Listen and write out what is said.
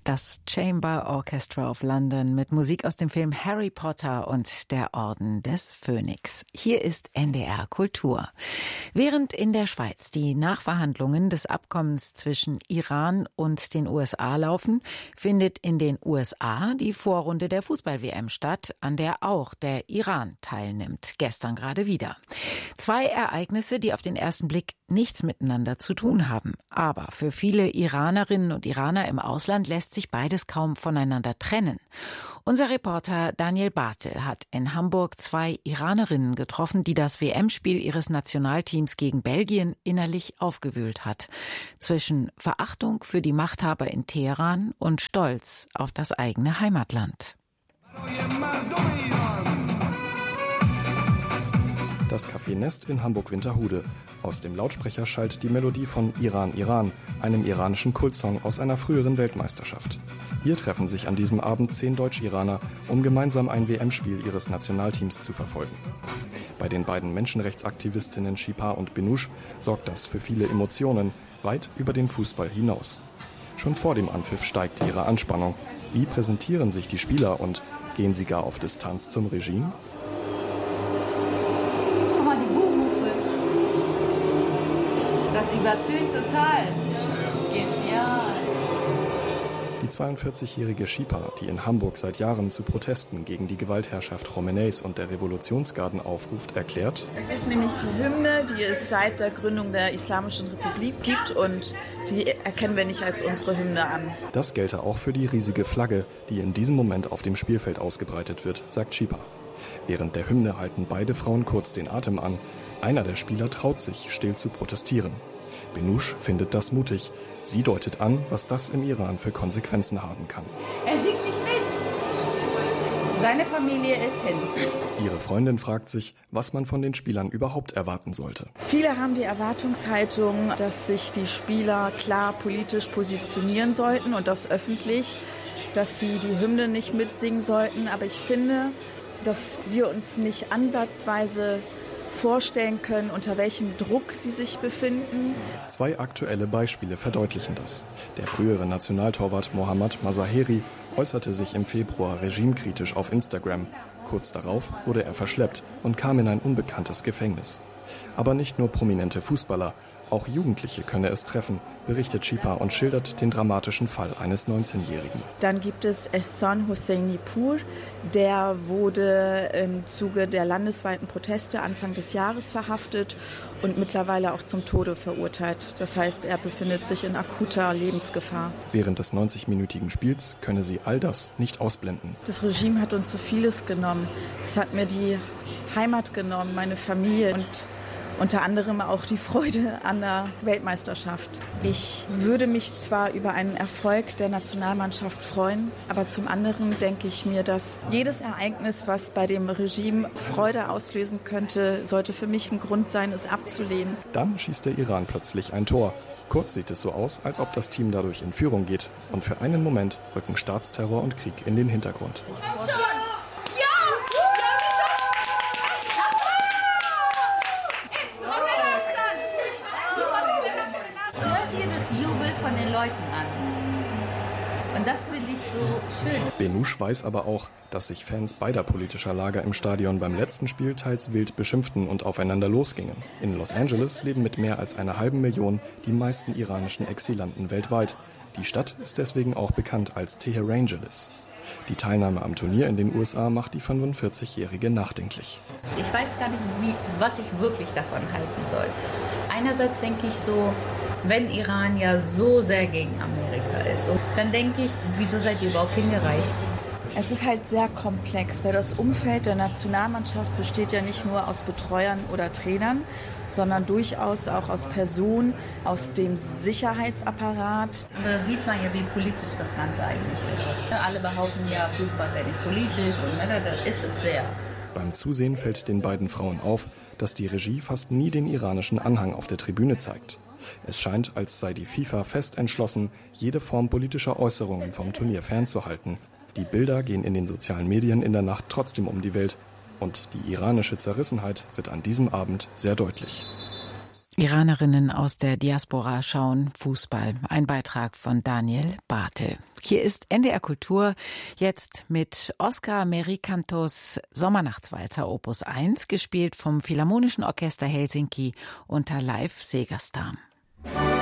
Das Chamber Orchestra of London mit Musik aus dem Film Harry Potter und der Orden des Phönix. Hier ist NDR Kultur. Während in der Schweiz die Nachverhandlungen des Abkommens zwischen Iran und den USA laufen, findet in den USA die Vorrunde der Fußball-WM statt, an der auch der Iran teilnimmt. Gestern gerade wieder. Zwei Ereignisse, die auf den ersten Blick nichts miteinander zu tun haben. Aber für viele Iranerinnen und Iraner im Ausland lässt sich beides kaum voneinander trennen. Unser Reporter Daniel Bartel hat in Hamburg zwei Iranerinnen getroffen, die das WM-Spiel ihres Nationalteams gegen Belgien innerlich aufgewühlt hat. Zwischen Verachtung für die Machthaber in Teheran und Stolz auf das eigene Heimatland. Das Café Nest in Hamburg-Winterhude. Aus dem Lautsprecher schallt die Melodie von Iran, Iran, einem iranischen Kultsong aus einer früheren Weltmeisterschaft. Hier treffen sich an diesem Abend 10 Deutsch-Iraner, um gemeinsam ein WM-Spiel ihres Nationalteams zu verfolgen. Bei den beiden Menschenrechtsaktivistinnen Shipar und Benouche sorgt das für viele Emotionen, weit über den Fußball hinaus. Schon vor dem Anpfiff steigt ihre Anspannung. Wie präsentieren sich die Spieler und gehen sie gar auf Distanz zum Regime? Das übertönt total. Genial. Die 42-jährige Shipar, die in Hamburg seit Jahren zu Protesten gegen die Gewaltherrschaft Khomeneis und der Revolutionsgarden aufruft, erklärt: Es ist nämlich die Hymne, die es seit der Gründung der Islamischen Republik gibt, und die erkennen wir nicht als unsere Hymne an. Das gelte auch für die riesige Flagge, die in diesem Moment auf dem Spielfeld ausgebreitet wird, sagt Shipar. Während der Hymne halten beide Frauen kurz den Atem an. Einer der Spieler traut sich, still zu protestieren. Benouche findet das mutig. Sie deutet an, was das im Iran für Konsequenzen haben kann. Er singt nicht mit. Seine Familie ist hin. Ihre Freundin fragt sich, was man von den Spielern überhaupt erwarten sollte. Viele haben die Erwartungshaltung, dass sich die Spieler klar politisch positionieren sollten und das öffentlich, dass sie die Hymne nicht mitsingen sollten. Aber ich finde, dass wir uns nicht ansatzweise vorstellen können, unter welchem Druck sie sich befinden. Zwei aktuelle Beispiele verdeutlichen das. Der frühere Nationaltorwart Mohammad Mazaheri äußerte sich im Februar regimekritisch auf Instagram. Kurz darauf wurde er verschleppt und kam in ein unbekanntes Gefängnis. Aber nicht nur prominente Fußballer, auch Jugendliche könne es treffen, berichtet Shipar und schildert den dramatischen Fall eines 19-Jährigen. Dann gibt es Ehsan Hosseini-Pur, der wurde im Zuge der landesweiten Proteste Anfang des Jahres verhaftet und mittlerweile auch zum Tode verurteilt. Das heißt, er befindet sich in akuter Lebensgefahr. Während des 90-minütigen Spiels könne sie all das nicht ausblenden. Das Regime hat uns so vieles genommen. Es hat mir die Heimat genommen, meine Familie und unter anderem auch die Freude an der Weltmeisterschaft. Ich würde mich zwar über einen Erfolg der Nationalmannschaft freuen, aber zum anderen denke ich mir, dass jedes Ereignis, was bei dem Regime Freude auslösen könnte, sollte für mich ein Grund sein, es abzulehnen. Dann schießt der Iran plötzlich ein Tor. Kurz sieht es so aus, als ob das Team dadurch in Führung geht. Und für einen Moment rücken Staatsterror und Krieg in den Hintergrund. Von den Leuten an. Und das finde ich so schön. Benouche weiß aber auch, dass sich Fans beider politischer Lager im Stadion beim letzten Spiel teils wild beschimpften und aufeinander losgingen. In Los Angeles leben mit mehr als 500.000 die meisten iranischen Exilanten weltweit. Die Stadt ist deswegen auch bekannt als Teherangeles. Die Teilnahme am Turnier in den USA macht die 45-Jährige nachdenklich. Ich weiß gar nicht, was ich wirklich davon halten soll. Einerseits denke ich so, wenn Iran ja so sehr gegen Amerika ist, und dann denke ich, wieso seid ihr überhaupt hingereist? Es ist halt sehr komplex, weil das Umfeld der Nationalmannschaft besteht ja nicht nur aus Betreuern oder Trainern, sondern durchaus auch aus Personen, aus dem Sicherheitsapparat. Aber da sieht man ja, wie politisch das Ganze eigentlich ist. Alle behaupten ja, Fußball wäre nicht politisch, und da ist es sehr. Beim Zusehen fällt den beiden Frauen auf, dass die Regie fast nie den iranischen Anhang auf der Tribüne zeigt. Es scheint, als sei die FIFA fest entschlossen, jede Form politischer Äußerungen vom Turnier fernzuhalten. Die Bilder gehen in den sozialen Medien in der Nacht trotzdem um die Welt. Und die iranische Zerrissenheit wird an diesem Abend sehr deutlich. Iranerinnen aus der Diaspora schauen Fußball. Ein Beitrag von Daniel Bartel. Hier ist NDR Kultur, jetzt mit Oscar Merikantos Sommernachtswalzer Opus 1, gespielt vom Philharmonischen Orchester Helsinki unter Leif Segerstam.